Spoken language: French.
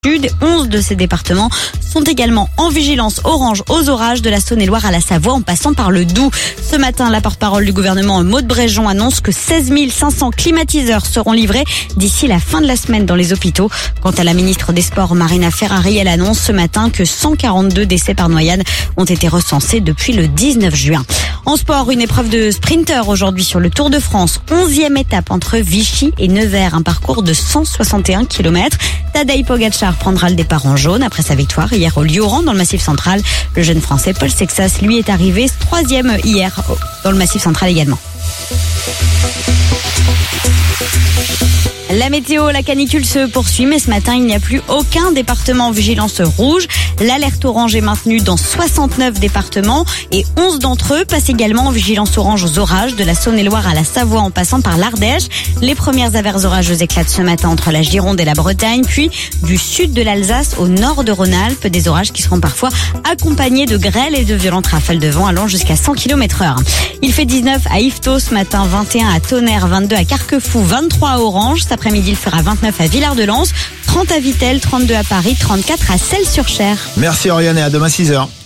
Sud, 11 de ces départements sont également en vigilance orange aux orages de la Saône-et-Loire à la Savoie en passant par le Doubs. Ce matin, la porte-parole du gouvernement Maud Bréjon annonce que 16 500 climatiseurs seront livrés d'ici la fin de la semaine dans les hôpitaux. Quant à la ministre des Sports Marina Ferrari, elle annonce ce matin que 142 décès par noyade ont été recensés depuis le 19 juin. En sport, une épreuve de sprinter aujourd'hui sur le Tour de France. 11e étape entre Vichy et Nevers, un parcours de 161 km. Tadej Pogacar prendra le départ en jaune après sa victoire hier au Lioran dans le Massif Central. Le jeune Français Paul Sexas, lui, est arrivé 3e hier dans le Massif Central également. La météo, la canicule se poursuit, mais ce matin, il n'y a plus aucun département en vigilance rouge. L'alerte orange est maintenue dans 69 départements et 11 d'entre eux passent également en vigilance orange aux orages de la Saône-et-Loire à la Savoie en passant par l'Ardèche. Les premières averses orageuses éclatent ce matin entre la Gironde et la Bretagne, puis du sud de l'Alsace au nord de Rhône-Alpes, des orages qui seront parfois accompagnés de grêles et de violentes rafales de vent allant jusqu'à 100 km/h. Il fait 19 à Yvetot ce matin, 21 à Tonnerre, 22 à Carquefou, 23 à Orange. Cet après-midi, il fera 29 à Villard-de-Lans, 30 à Vittel, 32 à Paris, 34 à Celles-sur-Cher. Merci Oriane et à demain 6h.